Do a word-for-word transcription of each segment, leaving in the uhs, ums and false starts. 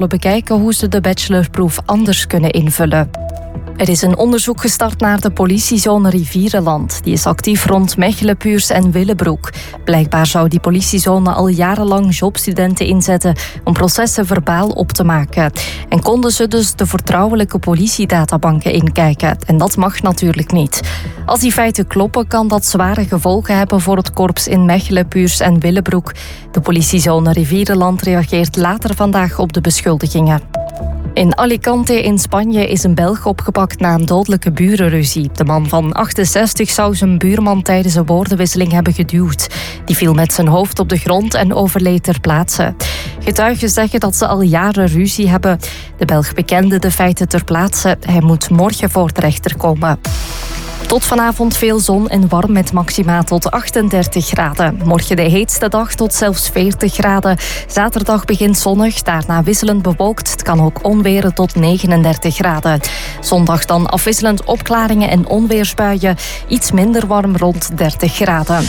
bekijken hoe ze de bachelorproef anders kunnen invullen. Er is een onderzoek gestart naar de politiezone Rivierenland. Die is actief rond Mechelen, Puurs en Willebroek. Blijkbaar zou die politiezone al jarenlang jobstudenten inzetten om processen verbaal op te maken. En konden ze dus de vertrouwelijke politiedatabanken inkijken. En dat mag natuurlijk niet. Als die feiten kloppen, kan dat zware gevolgen hebben voor het korps in Mechelen, Puurs en Willebroek. De politiezone Rivierenland reageert later vandaag op de beschuldigingen. In Alicante in Spanje is een Belg opgepakt na een dodelijke burenruzie. De man van achtenzestig zou zijn buurman tijdens een woordenwisseling hebben geduwd. Die viel met zijn hoofd op de grond en overleed ter plaatse. Getuigen zeggen dat ze al jaren ruzie hebben. De Belg bekende de feiten ter plaatse. Hij moet morgen voor de rechter komen. Tot vanavond veel zon en warm met maxima tot achtendertig graden. Morgen de heetste dag tot zelfs veertig graden. Zaterdag begint zonnig, daarna wisselend bewolkt. Het kan ook onweren tot negenendertig graden. Zondag dan afwisselend opklaringen en onweersbuien. Iets minder warm rond dertig graden.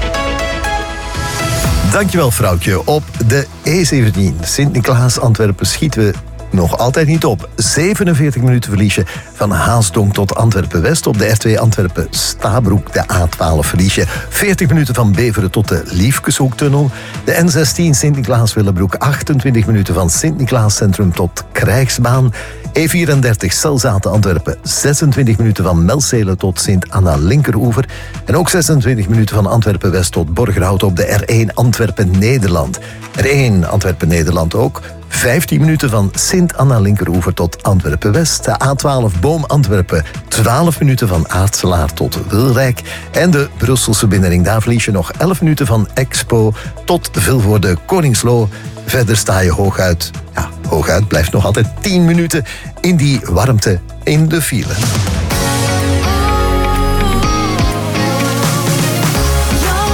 Dankjewel, vrouwtje. Op de E zeventien Sint-Niklaas Antwerpen schieten we nog altijd niet op. zevenenveertig minuten verlies je van Haasdonk tot Antwerpen-West. Op de R twee Antwerpen-Stabroek, de A twaalf verlies je veertig minuten van Beveren tot de Liefkeshoektunnel. De N zestien Sint-Niklaas-Willebroek, achtentwintig minuten van Sint-Niklaas Centrum tot Krijgsbaan. E vierendertig Zelzaten Antwerpen, zesentwintig minuten van Melzelen tot Sint-Anna Linkeroever. En ook zesentwintig minuten van Antwerpen-West tot Borgerhout op de R één Antwerpen-Nederland. R één Antwerpen-Nederland ook. vijftien minuten van Sint-Anna Linkeroever tot Antwerpen-West. De A twaalf Boom Antwerpen, twaalf minuten van Aartselaar tot Wilrijk. En de Brusselse binnenring, daar verlies je nog elf minuten van Expo tot Vilvoorde Koningsloo. Verder sta je hooguit, ja, hooguit blijft nog altijd tien minuten in die warmte in de file.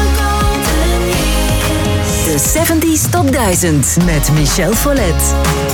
De zeventig Top duizend met Michel Follet.